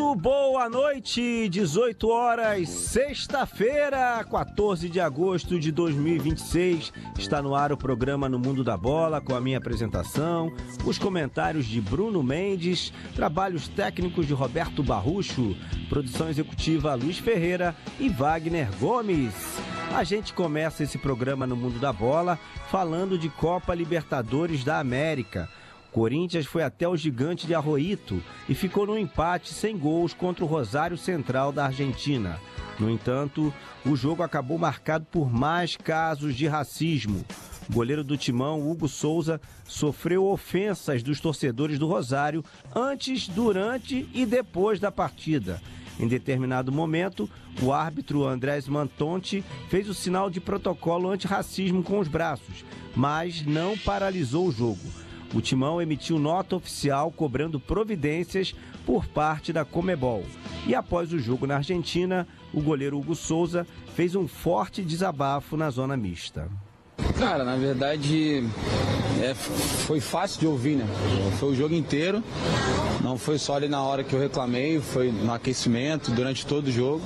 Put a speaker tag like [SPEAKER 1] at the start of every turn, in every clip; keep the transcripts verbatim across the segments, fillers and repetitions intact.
[SPEAKER 1] Muito boa noite, dezoito horas, sexta-feira, quatorze de agosto de dois mil e vinte e seis. Está no ar o programa No Mundo da Bola, com a minha apresentação, os comentários de Bruno Mendes, trabalhos técnicos de Roberto Barrucho, produção executiva Luiz Ferreira e Wagner Gomes. A gente começa esse programa No Mundo da Bola falando de Copa Libertadores da América. Corinthians foi até o Gigante de Arroito e ficou no empate sem gols contra o Rosário Central da Argentina. No entanto, o jogo acabou marcado por mais casos de racismo. O goleiro do Timão, Hugo Souza, sofreu ofensas dos torcedores do Rosário antes, durante e depois da partida. Em determinado momento, o árbitro Andrés Mantonti fez o sinal de protocolo antirracismo com os braços, mas não paralisou o jogo. O Timão emitiu nota oficial cobrando providências por parte da Conmebol. E após o jogo na Argentina, o goleiro Hugo Souza fez um forte desabafo na zona mista.
[SPEAKER 2] Cara, na verdade, é, foi fácil de ouvir, né? Foi o jogo inteiro, não foi só ali na hora que eu reclamei, foi no aquecimento, durante todo o jogo.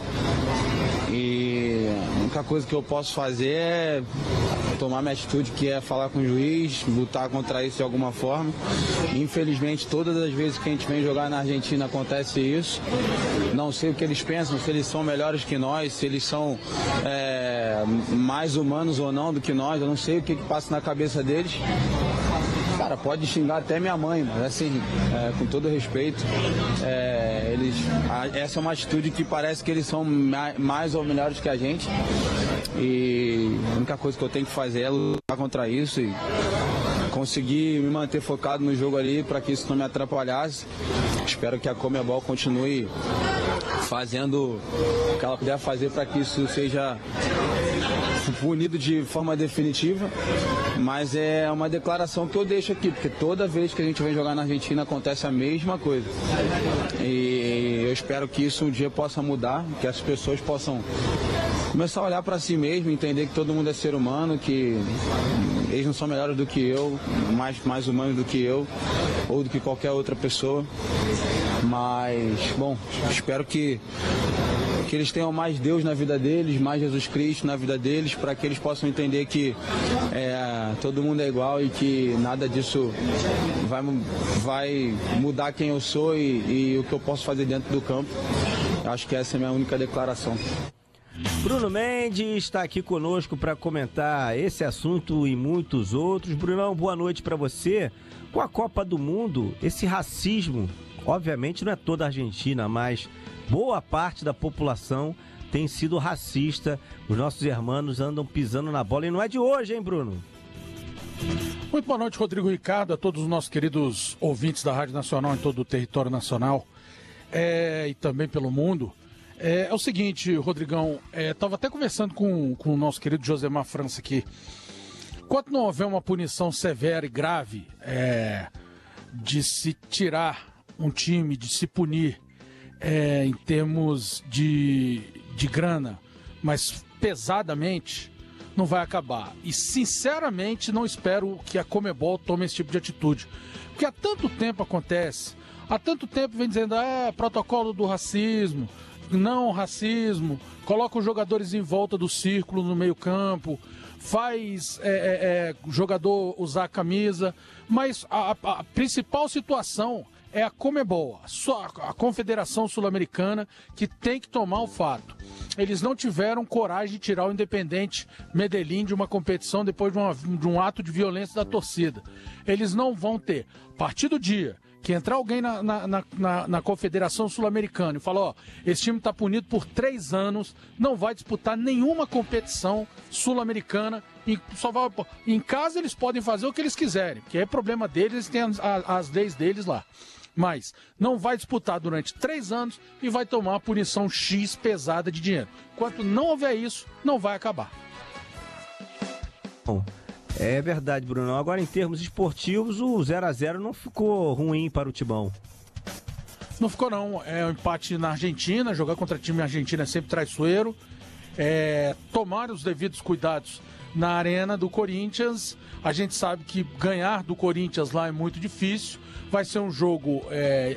[SPEAKER 2] E a única coisa que eu posso fazer é tomar minha atitude, que é falar com o juiz, lutar contra isso de alguma forma. Infelizmente, todas as vezes que a gente vem jogar na Argentina acontece isso. Não sei o que eles pensam, se eles são melhores que nós, se eles são é, mais humanos ou não do que nós. Eu não sei o que, que passa na cabeça deles. Cara, pode xingar até minha mãe, mas assim, é, com todo respeito, é, eles, a, essa é uma atitude que parece que eles são ma, mais ou melhores que a gente. E a única coisa que eu tenho que fazer é lutar contra isso e conseguir me manter focado no jogo ali para que isso não me atrapalhasse. Espero que a Conmebol continue fazendo o que ela puder fazer para que isso seja punido de forma definitiva, mas é uma declaração que eu deixo aqui, porque toda vez que a gente vem jogar na Argentina acontece a mesma coisa. E eu espero que isso um dia possa mudar, que as pessoas possam começar a olhar para si mesmo, entender que todo mundo é ser humano, que eles não são melhores do que eu, mais, mais humanos do que eu, ou do que qualquer outra pessoa. Mas, bom, espero que que eles tenham mais Deus na vida deles, mais Jesus Cristo na vida deles, para que eles possam entender que é, todo mundo é igual e que nada disso vai, vai mudar quem eu sou e, e o que eu posso fazer dentro do campo. Acho que essa é a minha única declaração.
[SPEAKER 1] Bruno Mendes está aqui conosco para comentar esse assunto e muitos outros. Brunão, boa noite para você. Com a Copa do Mundo, esse racismo, obviamente não é toda a Argentina, mas boa parte da população tem sido racista. Os nossos irmãos andam pisando na bola e não é de hoje, hein, Bruno?
[SPEAKER 3] Muito boa noite, Rodrigo Ricardo, a todos os nossos queridos ouvintes da Rádio Nacional em todo o território nacional é, e também pelo mundo. É, é o seguinte, Rodrigão, estava é, até conversando com, com o nosso querido Josemar França aqui. Enquanto não houver uma punição severa e grave é, de se tirar um time, de se punir É, em termos de, de grana, mas pesadamente, não vai acabar. E sinceramente não espero que a Conmebol tome esse tipo de atitude. Porque há tanto tempo acontece, há tanto tempo vem dizendo, é, protocolo do racismo, não racismo, coloca os jogadores em volta do círculo no meio campo, faz é, é, é, jogador usar a camisa, mas a, a, a principal situação é a Conmebol, a, a Confederação Sul-Americana, que tem que tomar o fato. Eles não tiveram coragem de tirar o Independente Medellín de uma competição depois de, uma, de um ato de violência da torcida. Eles não vão ter. A partir do dia que entrar alguém na, na, na, na Confederação Sul-Americana e falar, ó, esse time está punido por três anos, não vai disputar nenhuma competição sul-americana, e só vai, em casa eles podem fazer o que eles quiserem, que é problema deles, eles têm as, as leis deles lá. Mas não vai disputar durante três anos e vai tomar uma punição X pesada de dinheiro. Enquanto não houver isso, não vai acabar.
[SPEAKER 1] Bom, é verdade, Bruno. Agora, em termos esportivos, o zero a zero não ficou ruim para o Timão.
[SPEAKER 3] Não ficou, não. É um empate na Argentina. Jogar contra time argentino é sempre traiçoeiro. É, tomar os devidos cuidados na arena do Corinthians. A gente sabe que ganhar do Corinthians lá é muito difícil. Vai ser um jogo é,